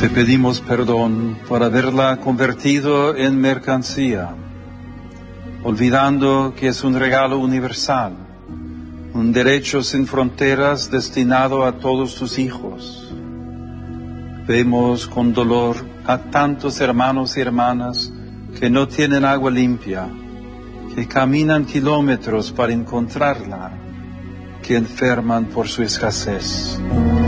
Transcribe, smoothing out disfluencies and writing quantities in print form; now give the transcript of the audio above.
Te pedimos perdón por haberla convertido en mercancía, olvidando que es un regalo universal, un derecho sin fronteras destinado a todos tus hijos. Vemos con dolor a tantos hermanos y hermanas que no tienen agua limpia, que caminan kilómetros para encontrarla, que enferman por su escasez.